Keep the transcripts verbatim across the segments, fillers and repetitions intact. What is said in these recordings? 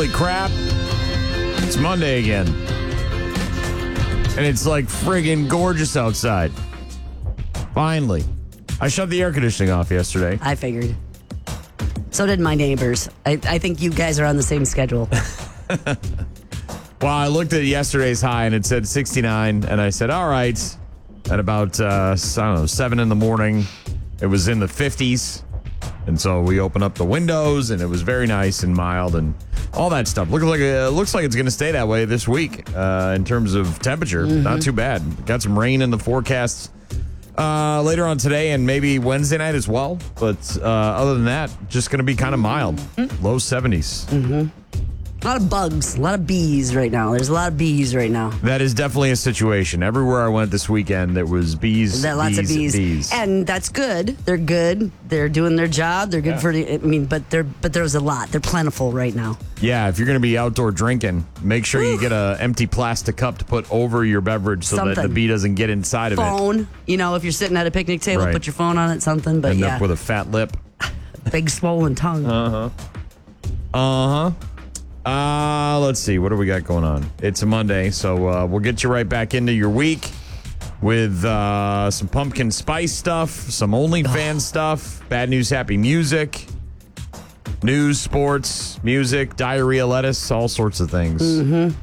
Holy crap. It's Monday again. And it's like friggin' gorgeous outside. Finally. I shut the air conditioning off yesterday. I figured. So did my neighbors. I, I think you guys are on the same schedule. Well, I looked at yesterday's high and it said sixty-nine, and I said, all right. At about, uh, I don't know, seven in the morning, it was in the fifties. And so we opened up the windows, and it was very nice and mild and all that stuff. Looks like it looks like it's going to stay that way this week uh, in terms of temperature. Mm-hmm. Not too bad. Got some rain in the forecast uh, later on today and maybe Wednesday night as well. But uh, other than that, just going to be kind of mild. Mm-hmm. Low seventies. Mm-hmm. A lot of bugs, a lot of bees right now. There's a lot of bees right now. That is definitely a situation. Everywhere I went this weekend, there was bees, there lots bees, of bees. bees. And that's good. They're good. They're doing their job. They're good yeah. for, I mean, but they're but there's a lot. They're plentiful right now. Yeah, if you're going to be outdoor drinking, make sure Woo. you get an empty plastic cup to put over your beverage so something. that the bee doesn't get inside of phone. it. Phone. You know, if you're sitting at a picnic table, right. put your phone on it, something. But End yeah. up with a fat lip. Big swollen tongue. Uh-huh. Uh-huh. Uh, let's see. What do we got going on? It's a Monday, so uh, we'll get you right back into your week with uh, some pumpkin spice stuff, some OnlyFans stuff, bad news, happy music, news, sports, music, diarrhea, lettuce, all sorts of things. Mm-hmm.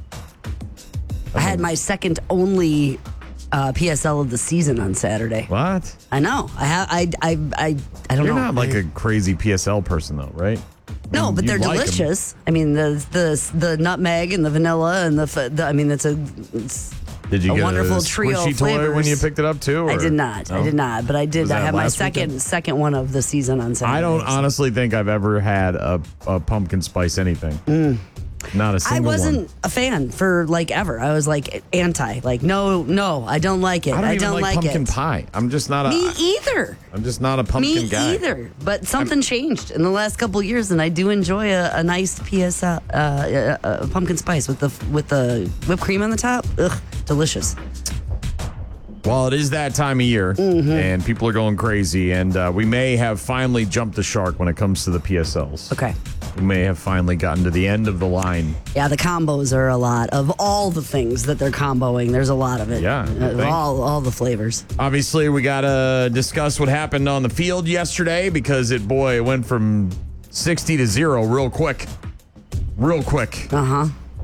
I had my second only uh, P S L of the season on Saturday. What? I know. I have. I. I. I. I don't You're know. not like a crazy P S L person, though, right? No, but they're like delicious. Them. I mean, the the the nutmeg and the vanilla and the, the I mean, it's a it's did you a get wonderful a trio of flavors. Toy when you picked it up too? Or? I did not. No? I did not. But I did. I have my second weekend? second one of the season on Saturday. I don't so. honestly think I've ever had a, a pumpkin spice anything. Mm. Not a single I wasn't one. a fan for like ever. I was like anti. Like no, no, I don't like it. I don't, I even don't like, like pumpkin it. pie. I'm just not a. Me either. I'm just not a pumpkin Me guy. Me either. But something I'm, changed in the last couple of years, and I do enjoy a, a nice P S L uh, uh, uh, pumpkin spice with the with the whipped cream on the top. Ugh, delicious. Well, it is that time of year, mm-hmm. and people are going crazy, and uh, we may have finally jumped the shark when it comes to the P S Ls. Okay. We may have finally gotten to the end of the line. Yeah, the combos are a lot. Of all the things that they're comboing, there's a lot of it. Yeah. Uh, all, all the flavors. Obviously, we got to discuss what happened on the field yesterday because, it boy, it went from sixty to zero real quick. Real quick. Uh-huh.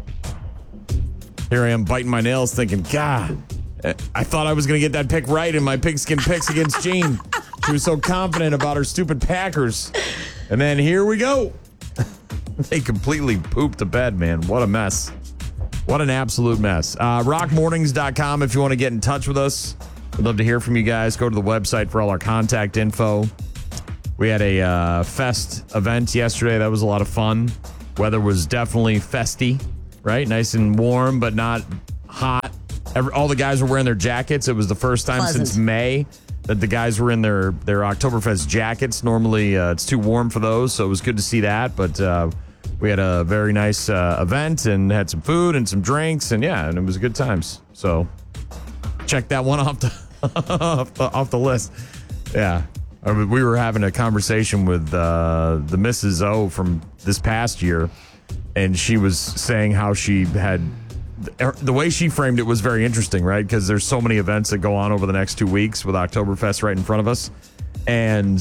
Here I am biting my nails thinking, God, I thought I was going to get that pick right in my pigskin picks against Jean. She was so confident about her stupid Packers. And then here we go. They completely pooped the bed, man. What a mess. What an absolute mess. Uh, rock mornings dot com if you want to get in touch with us. We'd love to hear from you guys. Go to the website for all our contact info. We had a uh, fest event yesterday. That was a lot of fun. Weather was definitely festy, right? Nice and warm, but not hot. Every, all the guys were wearing their jackets. It was the first time Pleasant. since May that the guys were in their, their Oktoberfest jackets. Normally, uh, it's too warm for those, so it was good to see that. But uh, we had a very nice uh, event and had some food and some drinks, and yeah, and it was good times. So check that one off the off the, off the list. Yeah. We were having a conversation with uh, the Missus O from this past year, and she was saying how she had, the way she framed it was very interesting, right? Because there's so many events that go on over the next two weeks with Oktoberfest right in front of us. And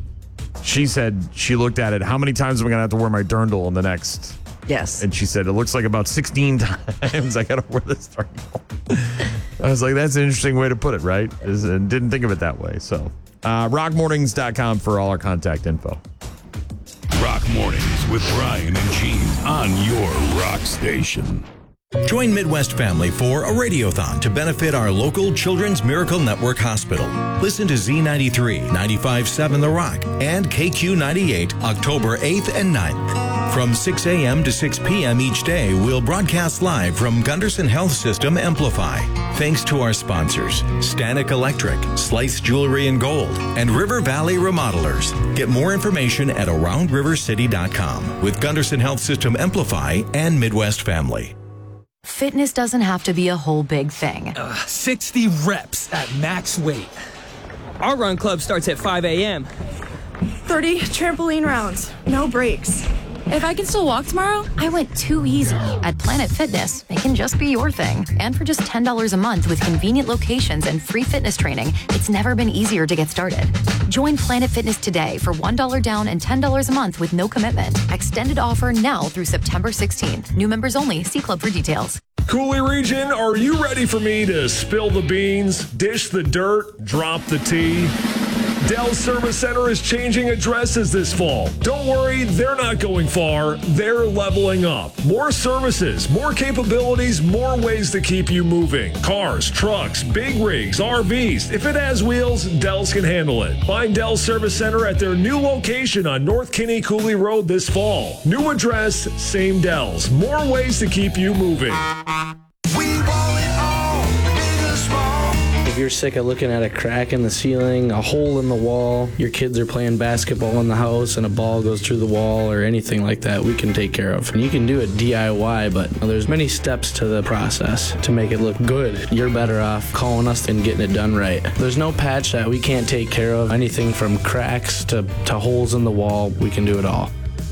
she said she looked at it, how many times am I going to have to wear my dirndl in the next? Yes. And she said, it looks like about sixteen times I got to wear this dirndl. I was like, that's an interesting way to put it, right? And didn't think of it that way, so. Uh, rock mornings dot com for all our contact info. Rock Mornings with Brian and Gene on your rock station. Join Midwest Family for a radiothon to benefit our local Children's Miracle Network Hospital. Listen to Z ninety-three, ninety-five point seven The Rock and K Q ninety-eight October eighth and ninth. From six a.m. to six p.m. each day, we'll broadcast live from Gunderson Health System Amplify. Thanks to our sponsors, Stanek Electric, Slice Jewelry and Gold, and River Valley Remodelers. Get more information at around river city dot com with Gunderson Health System Amplify and Midwest Family. Fitness doesn't have to be a whole big thing. Uh, sixty reps at max weight. Our run club starts at five a.m. thirty trampoline rounds, no breaks. If I can still walk tomorrow, I went too easy. At Planet Fitness, it can just be your thing. And for just ten dollars a month with convenient locations and free fitness training, it's never been easier to get started. Join Planet Fitness today for one dollar down and ten dollars a month with no commitment. Extended offer now through September sixteenth. New members only. See club for details. Cooley region, are you ready for me to spill the beans, dish the dirt, drop the tea? Dell Service Center is changing addresses this fall. Don't worry, they're not going far. They're leveling up. More services, more capabilities, more ways to keep you moving. Cars, trucks, big rigs, R Vs. If it has wheels, Dell's can handle it. Find Dell Service Center at their new location on North Kinney Cooley Road this fall. New address, same Dells. More ways to keep you moving. We want it all, big or small. If you're sick of looking at a crack in the ceiling, a hole in the wall, your kids are playing basketball in the house and a ball goes through the wall or anything like that, we can take care of. And you can do it D I Y, but there's many steps to the process to make it look good. You're better off calling us and getting it done right. There's no patch that we can't take care of. Anything from cracks to, to holes in the wall, we can do it all.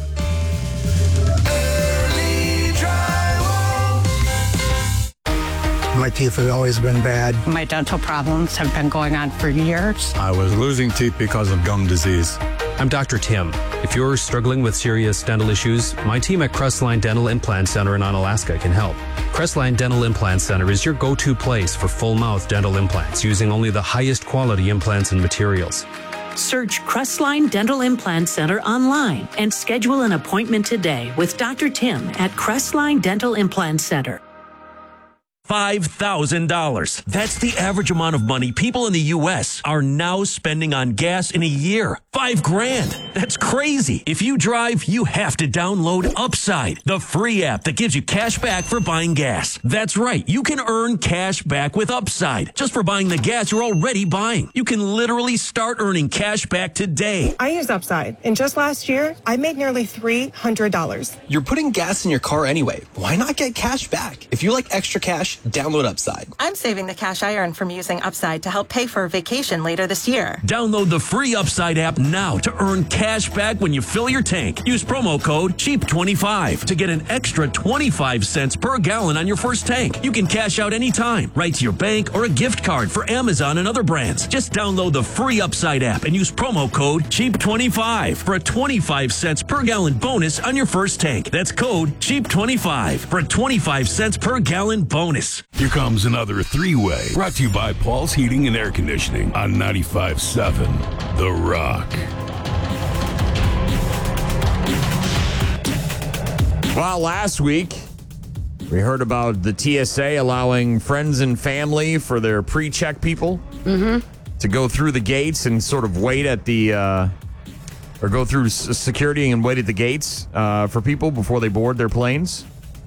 My teeth have always been bad. My dental problems have been going on for years. I was losing teeth because of gum disease. I'm Doctor Tim. If you're struggling with serious dental issues, my team at Crestline Dental Implant Center in Onalaska can help. Crestline Dental Implant Center is your go-to place for full-mouth dental implants using only the highest quality implants and materials. Search Crestline Dental Implant Center online and schedule an appointment today with Doctor Tim at Crestline Dental Implant Center. five thousand dollars. That's the average amount of money people in the U S are now spending on gas in a year. Five grand. That's crazy. If you drive, you have to download Upside, the free app that gives you cash back for buying gas. That's right. You can earn cash back with Upside just for buying the gas you're already buying. You can literally start earning cash back today. I use Upside, and just last year, I made nearly three hundred dollars. You're putting gas in your car anyway. Why not get cash back? If you like extra cash, download Upside. I'm saving the cash I earn from using Upside to help pay for a vacation later this year. Download the free Upside app now to earn cash back when you fill your tank. Use promo code cheap twenty-five to get an extra twenty-five cents per gallon on your first tank. You can cash out anytime, right to your bank or a gift card for Amazon and other brands. Just download the free Upside app and use promo code cheap twenty-five for a twenty-five cents per gallon bonus on your first tank. That's code cheap twenty-five for a twenty-five cents per gallon bonus. Here comes another three-way, brought to you by Paul's Heating and Air Conditioning on ninety-five point seven The Rock. Well, last week, we heard about the T S A allowing friends and family for their pre-check people Mm-hmm. to go through the gates and sort of wait at the, uh, or go through s- security and wait at the gates uh, for people before they board their planes.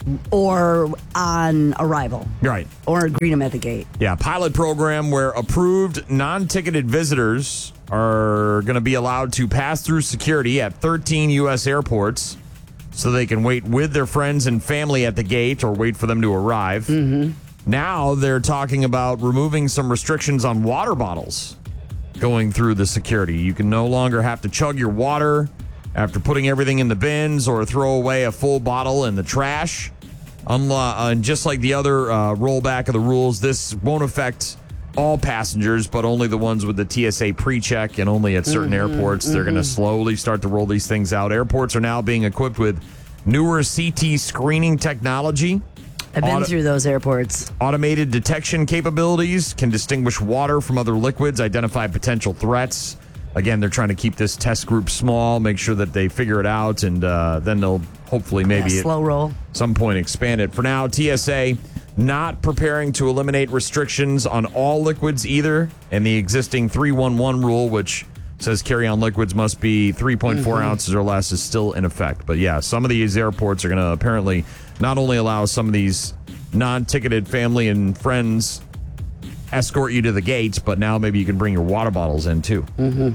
Or on arrival. Right. Or greet them at the gate. Yeah, pilot program where approved non-ticketed visitors are going to be allowed to pass through security at thirteen U S airports so they can wait with their friends and family at the gate or wait for them to arrive. Mm-hmm. Now they're talking about removing some restrictions on water bottles going through the security. You can no longer have to chug your water after putting everything in the bins or throw away a full bottle in the trash. Unlo- uh, and just like the other uh, rollback of the rules, this won't affect all passengers, but only the ones with the T S A pre-check and only at certain Mm-hmm, airports. They're mm-hmm. going to slowly start to roll these things out. Airports are now being equipped with newer C T screening technology. I've been Auto- through those airports. Automated detection capabilities can distinguish water from other liquids, identify potential threats. Again, they're trying to keep this test group small, make sure that they figure it out, and uh, then they'll hopefully maybe Yeah, slow roll. at some point expand it. For now, T S A not preparing to eliminate restrictions on all liquids either, and the existing three one one rule, which says carry-on liquids must be three point four Mm-hmm. ounces or less, is still in effect. But yeah, some of these airports are going to apparently not only allow some of these non-ticketed family and friends escort you to the gates, but now maybe you can bring your water bottles in too. Mm-hmm.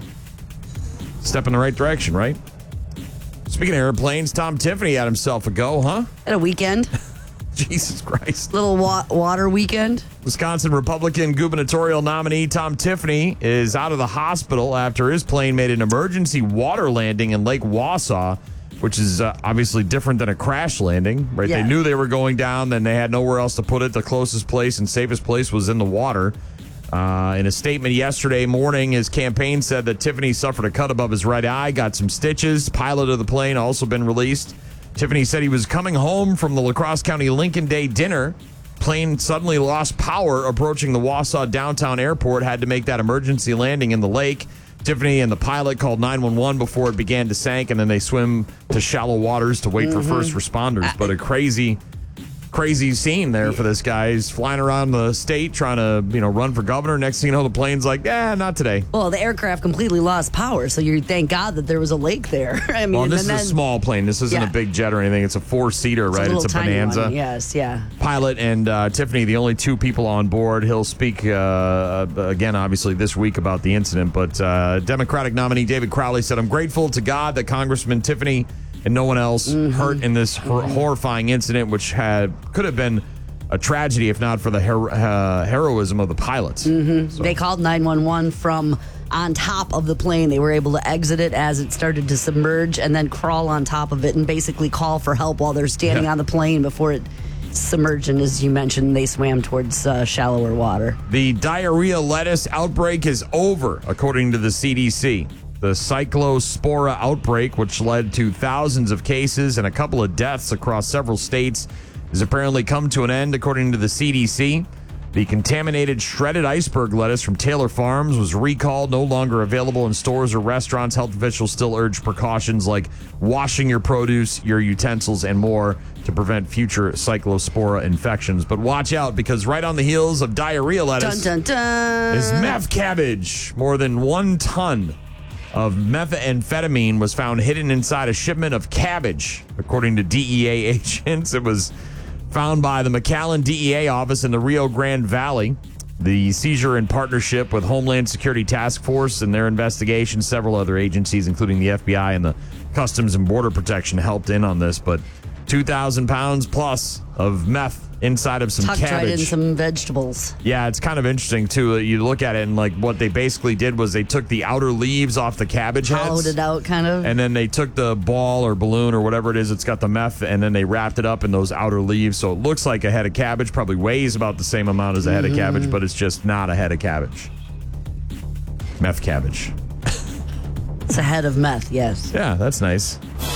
Step in the right direction, right? Speaking of airplanes, Tom Tiffany had himself a go, huh? At a weekend. Jesus Christ. Little wa- water weekend. Wisconsin Republican gubernatorial nominee Tom Tiffany is out of the hospital after his plane made an emergency water landing in Lake Wausau which is uh, obviously different than a crash landing, right? Yeah. They knew they were going down, then they had nowhere else to put it. The closest place and safest place was in the water. Uh, in a statement yesterday morning, his campaign said that Tiffany suffered a cut above his right eye, got some stitches. Pilot of the plane also been released. Tiffany said he was coming home from the La Crosse County Lincoln Day dinner. Plane suddenly lost power approaching the Wausau downtown airport, had to make that emergency landing in the lake. Tiffany and the pilot called nine one one before it began to sink, and then they swim to shallow waters to wait mm-hmm. for first responders. But a crazy, crazy scene there for this guy. He's flying around the state trying to, you know, run for governor. Next thing you know, the plane's like, eh, not today. Well, the aircraft completely lost power, so you thank God that there was a lake there. I mean, well, this and is then, a small plane. This isn't yeah. a big jet or anything. It's a four-seater, right? It's a, it's a tiny Bonanza. One. Yes, yeah. Pilot and uh, Tiffany, the only two people on board. He'll speak uh, again, obviously, this week about the incident. But uh, Democratic nominee David Crowley said, I'm grateful to God that Congressman Tiffany and no one else mm-hmm. hurt in this hor- horrifying incident, which had could have been a tragedy if not for the her- uh, heroism of the pilots. Mm-hmm. So. They called nine one one from on top of the plane. They were able to exit it as it started to submerge and then crawl on top of it and basically call for help while they're standing yeah. on the plane before it submerged. And as you mentioned, they swam towards uh, shallower water. The diarrhea lettuce outbreak is over, according to the C D C. The Cyclospora outbreak, which led to thousands of cases and a couple of deaths across several states, has apparently come to an end, according to the C D C. The contaminated shredded iceberg lettuce from Taylor Farms was recalled, no longer available in stores or restaurants. Health officials still urge precautions like washing your produce, your utensils, and more to prevent future Cyclospora infections. But watch out, because right on the heels of diarrhea lettuce dun, dun, dun. is meth cabbage. More than one ton of methamphetamine was found hidden inside a shipment of cabbage, according to D E A agents. It was found by the McAllen D E A office in the Rio Grande Valley. The seizure in partnership with Homeland Security Task Force and their investigation. Several other agencies, including the F B I and the Customs and Border Protection, helped in on this. But two thousand pounds plus of meth inside of some Tucked cabbage. right in some vegetables. Yeah, it's kind of interesting, too. You look at it, and like what they basically did was they took the outer leaves off the cabbage heads. Hollowed it out, kind of. And then they took the ball or balloon or whatever it is, it's got the meth, and then they wrapped it up in those outer leaves. So it looks like a head of cabbage, probably weighs about the same amount as a head mm-hmm. of cabbage, but it's just not a head of cabbage. Meth cabbage. It's a head of meth, yes. Yeah, that's nice.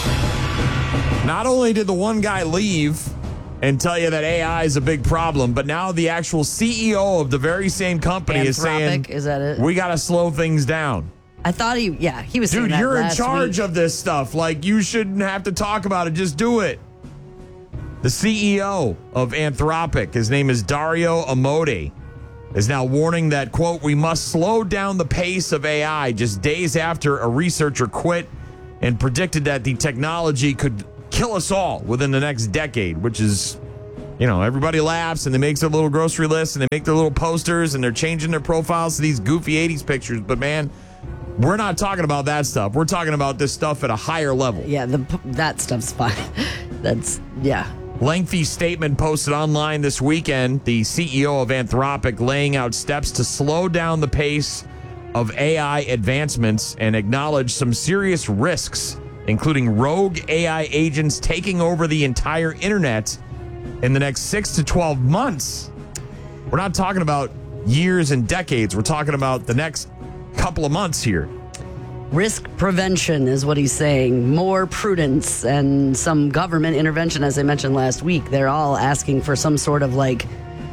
Not only did the one guy leave and tell you that A I is a big problem, but now the actual C E O of the very same company Anthropic, is saying, is that it? we got to slow things down. I thought he, yeah, he was saying Dude, that you're in last charge week. of this stuff. Like, you shouldn't have to talk about it. Just do it. The C E O of Anthropic, his name is Dario Amodei, is now warning that, quote, we must slow down the pace of A I just days after a researcher quit and predicted that the technology could kill us all within the next decade, which is, you know, everybody laughs and they make their little grocery list and they make their little posters and they're changing their profiles to these goofy eighties pictures. But, man, we're not talking about that stuff. We're talking about this stuff at a higher level. Yeah, the, that stuff's fine. That's, yeah. Lengthy statement posted online this weekend. The C E O of Anthropic laying out steps to slow down the pace of A I advancements and acknowledge some serious risks, including rogue A I agents taking over the entire internet in the next six to twelve months. We're not talking about years and decades. We're talking about the next couple of months here. Risk prevention is what he's saying. More prudence and some government intervention, as I mentioned last week. They're all asking for some sort of like,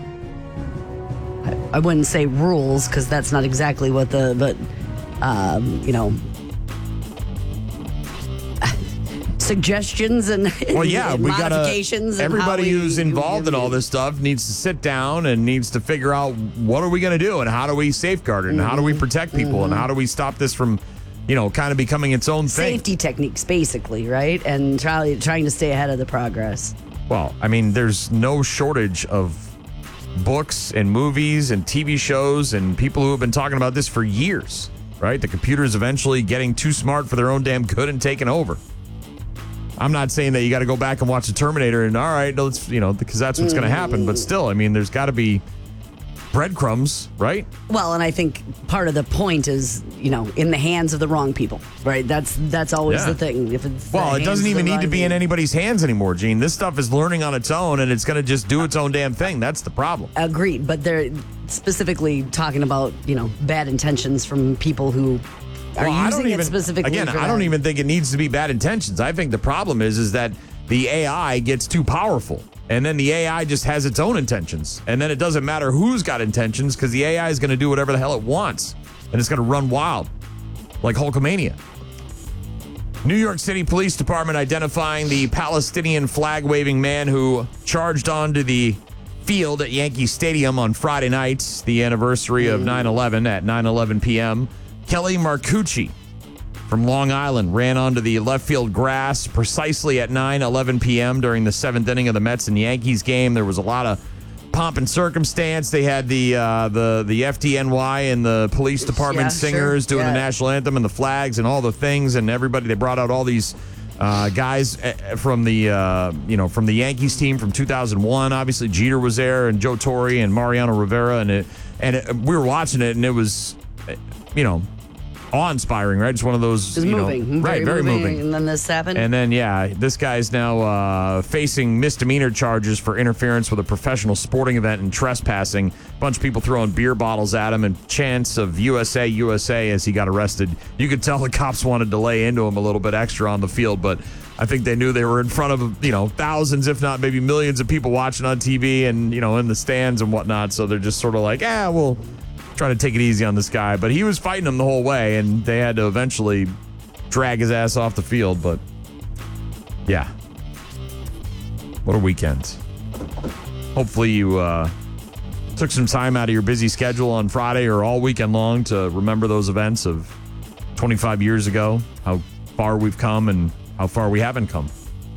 I, I wouldn't say rules, because that's not exactly what the, but, um, you know, suggestions and, well, yeah, and we gotta, modifications. And everybody how we, who's involved in all this stuff needs to sit down and needs to figure out what are we going to do and how do we safeguard it and mm-hmm. how do we protect people mm-hmm. and how do we stop this from, you know, kind of becoming its own thing. Safety techniques, basically, right? And try, trying to stay ahead of the progress. Well, I mean, there's no shortage of books and movies and T V shows and people who have been talking about this for years, right? The computer's eventually getting too smart for their own damn good and taking over. I'm not saying that you got to go back and watch the Terminator and all right, let's, you know, because that's what's mm-hmm. going to happen. But still, I mean, there's got to be breadcrumbs, right? Well, and I think part of the point is, you know, in the hands of the wrong people, right? That's that's always Yeah. the thing. If it's Well, the it doesn't hands of even the need to right be in people. anybody's hands anymore, Gene. This stuff is learning on its own, and it's going to just do its own damn thing. That's the problem. Agreed, but they're specifically talking about, you know, bad intentions from people who are Well, I using don't it even, specifically. Again, for I don't that. even think it needs to be bad intentions. I think the problem is is that the A I gets too powerful, and then the A I just has its own intentions, and then it doesn't matter who's got intentions because the A I is going to do whatever the hell it wants, and it's going to run wild, like Hulkamania. New York City Police Department identifying the Palestinian flag-waving man who charged onto the field at Yankee Stadium on Friday night, the anniversary of nine eleven at nine eleven p.m. Kelly Marcucci from Long Island ran onto the left field grass precisely at nine eleven p.m. during the seventh inning of the Mets and Yankees game. There was a lot of pomp and circumstance. They had the uh, the the F D N Y and the police department Yeah, singers sure. doing Yeah. the national anthem and the flags and all the things, and everybody. They brought out all these uh, guys uh, from the uh, you know from the Yankees team from two thousand one. Obviously, Jeter was there, and Joe Torre and Mariano Rivera, and it and it, we were watching it, and it was uh, you know. awe-inspiring, right? It's one of those, It's you know, moving, right? Very moving. And then this happened. And then, yeah, this guy's now uh, facing misdemeanor charges for interference with a professional sporting event and trespassing. A bunch of people throwing beer bottles at him and chants of U S A, U S A as he got arrested. You could tell the cops wanted to lay into him a little bit extra on the field, but I think they knew they were in front of, you know, thousands, if not maybe millions of people watching on T V and, you know, in the stands and whatnot. So they're just sort of like, yeah, we'll try to take it easy on this guy. But he was fighting them the whole way, and they had to eventually drag his ass off the field. But yeah, what a weekend. Hopefully you uh, took some time out of your busy schedule on Friday or all weekend long to remember those events of twenty-five years ago, how far we've come and how far we haven't come.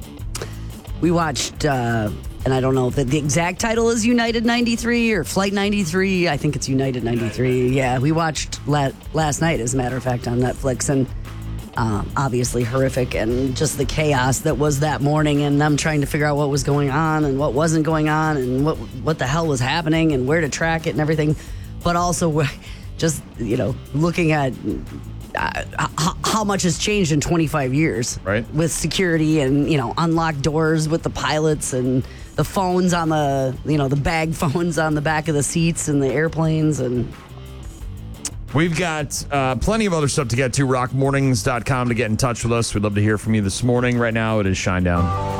We watched, uh, and I don't know if the, the exact title is United ninety-three or Flight ninety-three. I think it's United ninety-three. Yeah, we watched la- last night, as a matter of fact, on Netflix, and um, obviously horrific, and just the chaos that was that morning, and them trying to figure out what was going on and what wasn't going on, and what what the hell was happening, and where to track it and everything. But also, just, you know, looking at Uh, how, how much has changed in twenty-five years, right? With security and, you know, unlocked doors with the pilots and the phones on the, you know, the bag phones on the back of the seats and the airplanes. And we've got uh, plenty of other stuff to get to. rock mornings dot com to get in touch with us. We'd love to hear from you this morning. Right now, it is Shinedown.